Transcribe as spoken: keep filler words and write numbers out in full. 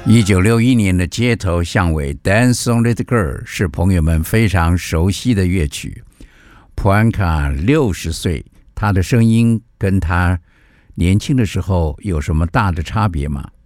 一九六一年的街头巷尾 Dance on Little Girl 是朋友们非常熟悉的乐曲。普安卡六十岁，他的声音跟他年轻的时候有什么大的差别吗？